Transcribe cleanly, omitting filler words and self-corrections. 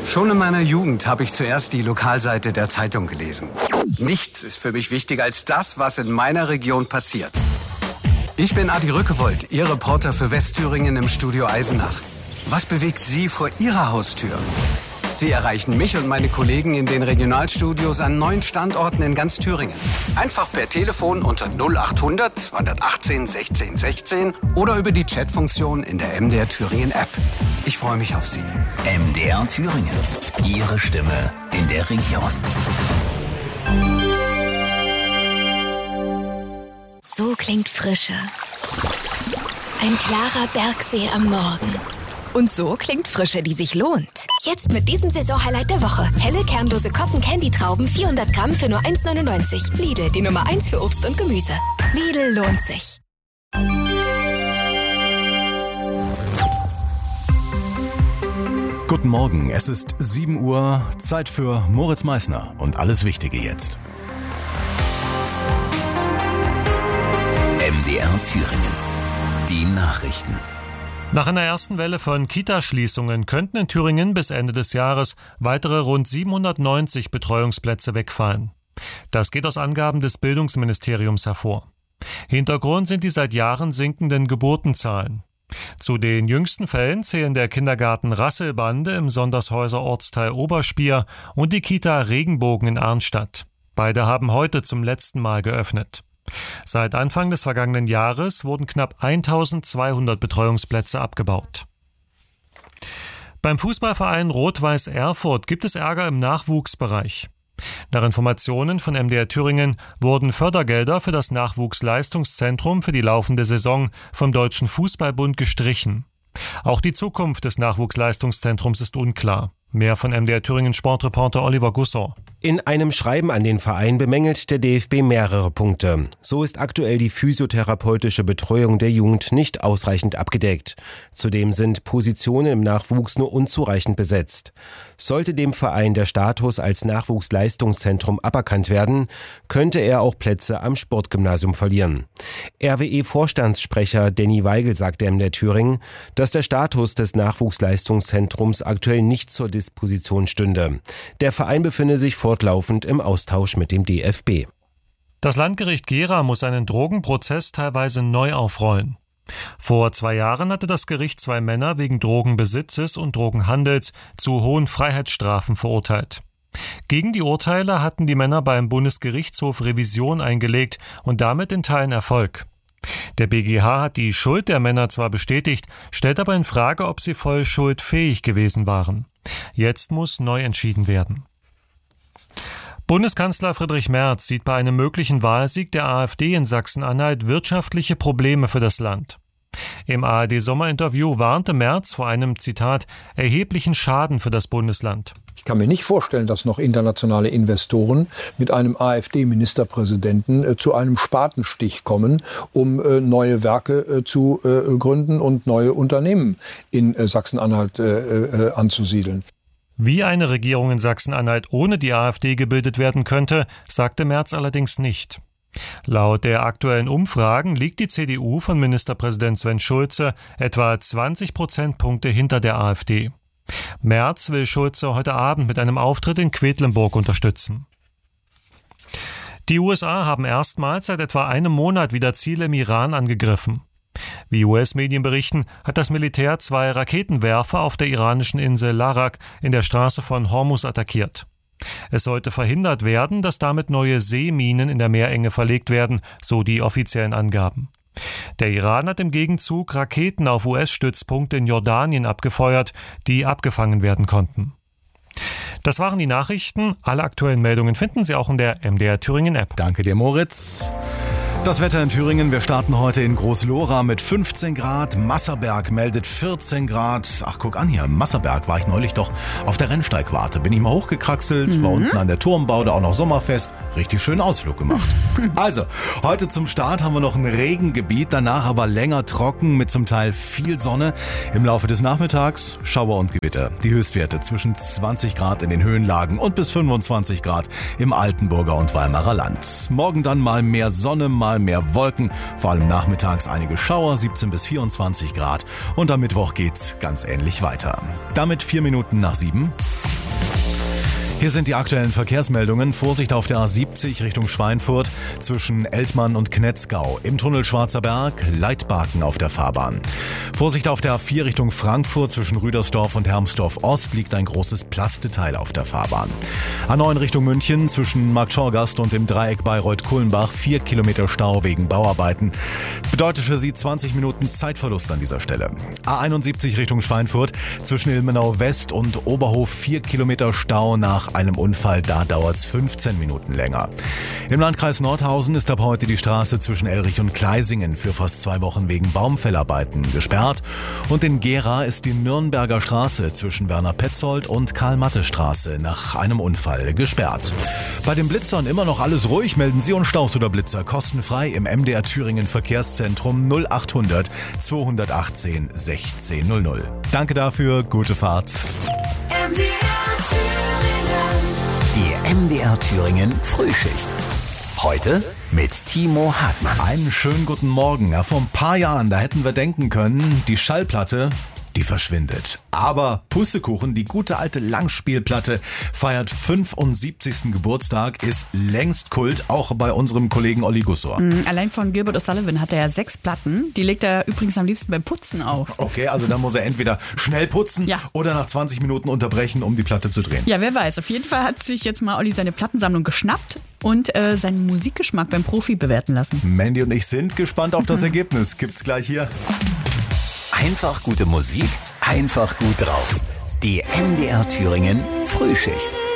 Schon in meiner Jugend habe ich zuerst die Lokalseite der Zeitung gelesen. Nichts ist für mich wichtiger als das, was in meiner Region passiert. Ich bin Adi Rückewold, Ihr Reporter für Westthüringen im Studio Eisenach. Was bewegt Sie vor Ihrer Haustür? Sie erreichen mich und meine Kollegen in den Regionalstudios an 9 Standorten in ganz Thüringen. Einfach per Telefon unter 0800 218 16 16 oder über die Chatfunktion in der MDR Thüringen App. Ich freue mich auf Sie. MDR Thüringen. Ihre Stimme in der Region. So klingt Frische. Ein klarer Bergsee am Morgen. Und so klingt Frische, die sich lohnt. Jetzt mit diesem Saisonhighlight der Woche. Helle, kernlose Cotton-Candy-Trauben, 400 Gramm für nur 1,99. Lidl, die Nummer 1 für Obst und Gemüse. Lidl lohnt sich. Guten Morgen, es ist 7 Uhr, Zeit für Moritz Meissner und alles Wichtige jetzt. MDR Thüringen. Die Nachrichten. Nach einer ersten Welle von Kitaschließungen könnten in Thüringen bis Ende des Jahres weitere rund 790 Betreuungsplätze wegfallen. Das geht aus Angaben des Bildungsministeriums hervor. Hintergrund sind die seit Jahren sinkenden Geburtenzahlen. Zu den jüngsten Fällen zählen der Kindergarten Rasselbande im Sondershäuser Ortsteil Oberspier und die Kita Regenbogen in Arnstadt. Beide haben heute zum letzten Mal geöffnet. Seit Anfang des vergangenen Jahres wurden knapp 1200 Betreuungsplätze abgebaut. Beim Fußballverein Rot-Weiß Erfurt gibt es Ärger im Nachwuchsbereich. Nach Informationen von MDR Thüringen wurden Fördergelder für das Nachwuchsleistungszentrum für die laufende Saison vom Deutschen Fußballbund gestrichen. Auch die Zukunft des Nachwuchsleistungszentrums ist unklar. Mehr von MDR Thüringen Sportreporter Oliver Gussor. In einem Schreiben an den Verein bemängelt der DFB mehrere Punkte. So ist aktuell die physiotherapeutische Betreuung der Jugend nicht ausreichend abgedeckt. Zudem sind Positionen im Nachwuchs nur unzureichend besetzt. Sollte dem Verein der Status als Nachwuchsleistungszentrum aberkannt werden, könnte er auch Plätze am Sportgymnasium verlieren. RWE-Vorstandssprecher Danny Weigel sagte MDR Thüringen, dass der Status des Nachwuchsleistungszentrums aktuell nicht zur Disposition stünde. Der Verein befinde sich fortlaufend im Austausch mit dem DFB. Das Landgericht Gera muss einen Drogenprozess teilweise neu aufrollen. Vor 2 Jahren hatte das Gericht 2 Männer wegen Drogenbesitzes und Drogenhandels zu hohen Freiheitsstrafen verurteilt. Gegen die Urteile hatten die Männer beim Bundesgerichtshof Revision eingelegt und damit in Teilen Erfolg. Der BGH hat die Schuld der Männer zwar bestätigt, stellt aber in Frage, ob sie voll schuldfähig gewesen waren. Jetzt muss neu entschieden werden. Bundeskanzler Friedrich Merz sieht bei einem möglichen Wahlsieg der AfD in Sachsen-Anhalt wirtschaftliche Probleme für das Land. Im ARD-Sommerinterview warnte Merz vor einem, Zitat, erheblichen Schaden für das Bundesland. Ich kann mir nicht vorstellen, dass noch internationale Investoren mit einem AfD-Ministerpräsidenten zu einem Spatenstich kommen, um neue Werke zu gründen und neue Unternehmen in Sachsen-Anhalt anzusiedeln. Wie eine Regierung in Sachsen-Anhalt ohne die AfD gebildet werden könnte, sagte Merz allerdings nicht. Laut der aktuellen Umfragen liegt die CDU von Ministerpräsident Sven Schulze etwa 20 Prozentpunkte hinter der AfD. Merz will Schulze heute Abend mit einem Auftritt in Quedlinburg unterstützen. Die USA haben erstmals seit etwa einem Monat wieder Ziele im Iran angegriffen. Wie US-Medien berichten, hat das Militär 2 Raketenwerfer auf der iranischen Insel Larak in der Straße von Hormuz attackiert. Es sollte verhindert werden, dass damit neue Seeminen in der Meerenge verlegt werden, so die offiziellen Angaben. Der Iran hat im Gegenzug Raketen auf US-Stützpunkte in Jordanien abgefeuert, die abgefangen werden konnten. Das waren die Nachrichten. Alle aktuellen Meldungen finden Sie auch in der MDR Thüringen App. Danke dir, Moritz. Das Wetter in Thüringen, wir starten heute in Groß-Lora mit 15 Grad, Masserberg meldet 14 Grad. Ach, guck an hier, Masserberg war ich neulich doch auf der Rennsteigwarte. Bin ich mal hochgekraxelt, war unten an der Turmbaude auch noch Sommerfest. Richtig schönen Ausflug gemacht. Also, heute zum Start haben wir noch ein Regengebiet, danach aber länger trocken mit zum Teil viel Sonne. Im Laufe des Nachmittags Schauer und Gewitter. Die Höchstwerte zwischen 20 Grad in den Höhenlagen und bis 25 Grad im Altenburger und Weimarer Land. Morgen dann mal mehr Sonne, mal mehr Wolken, vor allem nachmittags einige Schauer, 17 bis 24 Grad. Und am Mittwoch geht's ganz ähnlich weiter. Damit 4 Minuten nach 7. Hier sind die aktuellen Verkehrsmeldungen. Vorsicht auf der A70 Richtung Schweinfurt zwischen Eltmann und Knetzgau. Im Tunnel Schwarzer Berg, Leitbaken auf der Fahrbahn. Vorsicht auf der A4 Richtung Frankfurt zwischen Rüdersdorf und Hermsdorf Ost liegt ein großes Plasteteil auf der Fahrbahn. A9 Richtung München zwischen Marktschorgast und dem Dreieck Bayreuth-Kulmbach 4 Kilometer Stau wegen Bauarbeiten. Bedeutet für Sie 20 Minuten Zeitverlust an dieser Stelle. A71 Richtung Schweinfurt zwischen Ilmenau West und Oberhof 4 Kilometer Stau nach einem Unfall, da dauert es 15 Minuten länger. Im Landkreis Nordhausen ist ab heute die Straße zwischen Elrich und Kleisingen für fast 2 Wochen wegen Baumfellarbeiten gesperrt. Und in Gera ist die Nürnberger Straße zwischen Werner Petzold und Karl-Matte-Straße nach einem Unfall gesperrt. Bei den Blitzern immer noch alles ruhig, melden Sie uns Staus oder Blitzer kostenfrei im MDR Thüringen Verkehrszentrum 0800 218 1600. Danke dafür, gute Fahrt. Die MDR Thüringen Frühschicht. Heute mit Timo Hartmann. Einen schönen guten Morgen. Ja, vor ein paar Jahren, da hätten wir denken können, die Schallplatte, die verschwindet. Aber Pustekuchen, die gute alte Langspielplatte, feiert 75. Geburtstag, ist längst Kult, auch bei unserem Kollegen Olli Gussor. Allein von Gilbert O'Sullivan hat er ja 6 Platten. Die legt er übrigens am liebsten beim Putzen auf. Okay, also dann muss er entweder schnell putzen oder nach 20 Minuten unterbrechen, um die Platte zu drehen. Ja, wer weiß. Auf jeden Fall hat sich jetzt mal Olli seine Plattensammlung geschnappt und seinen Musikgeschmack beim Profi bewerten lassen. Mandy und ich sind gespannt auf das Ergebnis. Gibt's gleich hier. Einfach gute Musik, einfach gut drauf. Die MDR Thüringen Frühschicht.